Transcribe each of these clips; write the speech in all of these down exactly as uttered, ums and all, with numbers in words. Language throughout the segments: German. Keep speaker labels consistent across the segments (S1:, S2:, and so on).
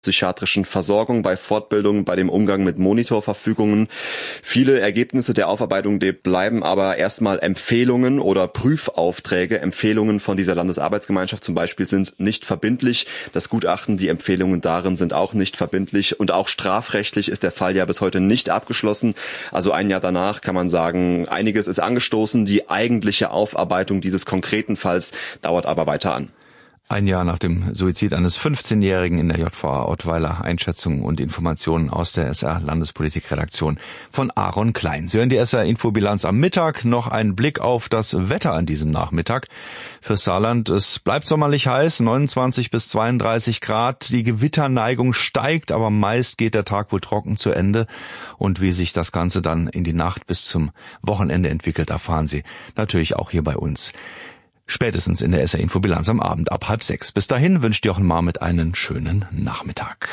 S1: psychiatrischen Versorgung, bei Fortbildung, bei dem Umgang mit Monitorverfügungen. Viele Ergebnisse der Aufarbeitung bleiben aber erstmal Empfehlungen oder Prüfaufträge. Empfehlungen von dieser Landesarbeitsgemeinschaft zum Beispiel sind nicht verbindlich. Das Gutachten, die Empfehlungen darin sind auch nicht verbindlich. Und auch strafrechtlich ist der Fall ja bis heute nicht abgeschlossen. Also ein Jahr danach kann man sagen, einiges ist angestoßen. Die eigentliche Aufarbeitung dieses konkreten Falls dauert aber weiter an.
S2: Ein Jahr nach dem Suizid eines fünfzehnjährigen in der J V A Ottweiler. Einschätzungen und Informationen aus der S R-Landespolitik-Redaktion von Aaron Klein. Sie hören die S R-Infobilanz am Mittag. Noch ein Blick auf das Wetter an diesem Nachmittag. Fürs Saarland, es bleibt sommerlich heiß, neunundzwanzig bis zweiunddreißig Grad. Die Gewitterneigung steigt, aber meist geht der Tag wohl trocken zu Ende. Und wie sich das Ganze dann in die Nacht bis zum Wochenende entwickelt, erfahren Sie natürlich auch hier bei uns. Spätestens in der S R-Infobilanz am Abend ab halb sechs. Bis dahin wünscht Jochen Marmit einen schönen Nachmittag.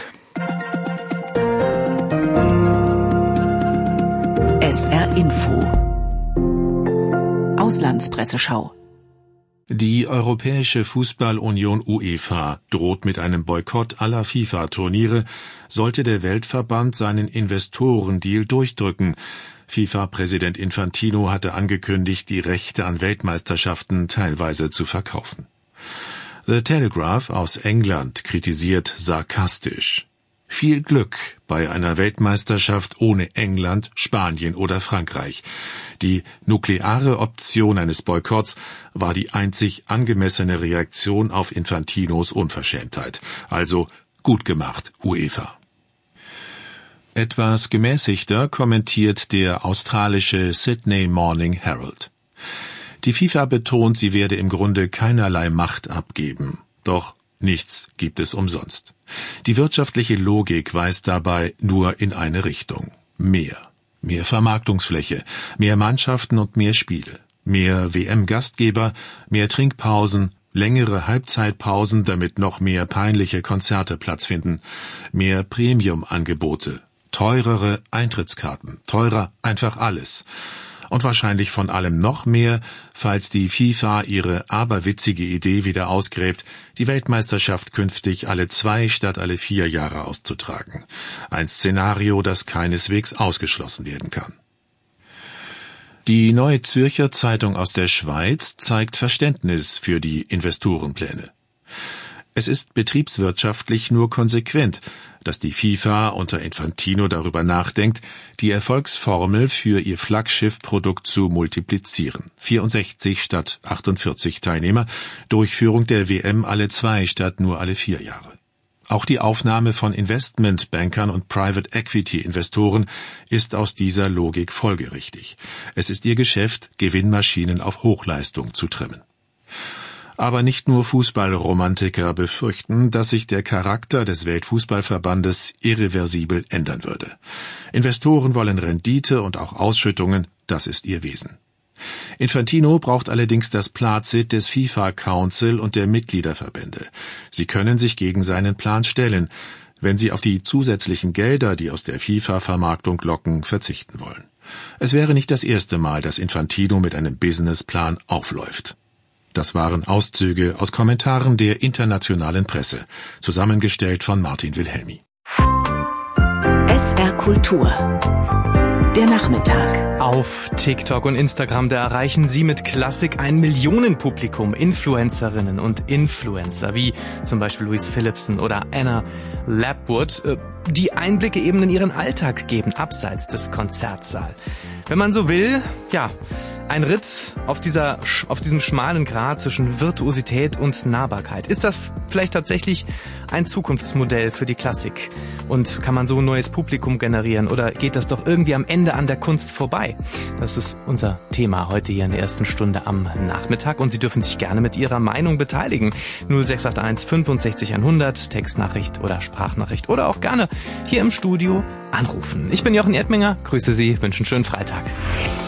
S3: S R-Info Auslandspresseschau.
S4: Die Europäische Fußballunion UEFA droht mit einem Boykott aller FIFA-Turniere, sollte der Weltverband seinen Investorendeal durchdrücken. FIFA-Präsident Infantino hatte angekündigt, die Rechte an Weltmeisterschaften teilweise zu verkaufen. The Telegraph aus England kritisiert sarkastisch: Viel Glück bei einer Weltmeisterschaft ohne England, Spanien oder Frankreich. Die nukleare Option eines Boykotts war die einzig angemessene Reaktion auf Infantinos Unverschämtheit. Also gut gemacht, UEFA. Etwas gemäßigter kommentiert der australische Sydney Morning Herald. Die FIFA betont, sie werde im Grunde keinerlei Macht abgeben. Doch nichts gibt es umsonst. Die wirtschaftliche Logik weist dabei nur in eine Richtung. Mehr. Mehr Vermarktungsfläche, mehr Mannschaften und mehr Spiele. Mehr W M-Gastgeber, mehr Trinkpausen, längere Halbzeitpausen, damit noch mehr peinliche Konzerte Platz finden. Mehr Premium-Angebote. Teurere Eintrittskarten, teurer einfach alles. Und wahrscheinlich von allem noch mehr, falls die FIFA ihre aberwitzige Idee wieder ausgräbt, die Weltmeisterschaft künftig alle zwei statt alle vier Jahre auszutragen. Ein Szenario, das keineswegs ausgeschlossen werden kann. Die Neue Zürcher Zeitung aus der Schweiz zeigt Verständnis für die Investorenpläne. Es ist betriebswirtschaftlich nur konsequent, dass die FIFA unter Infantino darüber nachdenkt, die Erfolgsformel für ihr Flaggschiffprodukt zu multiplizieren. vierundsechzig statt achtundvierzig Teilnehmer, Durchführung der W M alle zwei statt nur alle vier Jahre. Auch die Aufnahme von Investmentbankern und Private Equity Investoren ist aus dieser Logik folgerichtig. Es ist ihr Geschäft, Gewinnmaschinen auf Hochleistung zu trimmen. Aber nicht nur Fußballromantiker befürchten, dass sich der Charakter des Weltfußballverbandes irreversibel ändern würde. Investoren wollen Rendite und auch Ausschüttungen, das ist ihr Wesen. Infantino braucht allerdings das Plazit des FIFA Council und der Mitgliederverbände. Sie können sich gegen seinen Plan stellen, wenn sie auf die zusätzlichen Gelder, die aus der FIFA-Vermarktung locken, verzichten wollen. Es wäre nicht das erste Mal, dass Infantino mit einem Businessplan aufläuft. Das waren Auszüge aus Kommentaren der internationalen Presse, zusammengestellt von Martin Wilhelmi.
S3: S R Kultur. Der Nachmittag.
S5: Auf TikTok und Instagram, da erreichen Sie mit Klassik ein Millionenpublikum. Influencerinnen und Influencer, wie zum Beispiel Louise Philipson oder Anna Lapwood, die Einblicke eben in ihren Alltag geben, abseits des Konzertsaals. Wenn man so will, ja, ein Ritt auf dieser, auf diesem schmalen Grat zwischen Virtuosität und Nahbarkeit. Ist das vielleicht tatsächlich ein Zukunftsmodell für die Klassik? Und kann man so ein neues Publikum generieren? Oder geht das doch irgendwie am Ende an der Kunst vorbei? Das ist unser Thema heute hier in der ersten Stunde am Nachmittag. Und Sie dürfen sich gerne mit Ihrer Meinung beteiligen. null sechs acht eins fünfundsechzig hundert, Textnachricht oder Sprachnachricht. Oder auch gerne hier im Studio anrufen. Ich bin Jochen Erdminger, grüße Sie, wünsche einen schönen Freitag.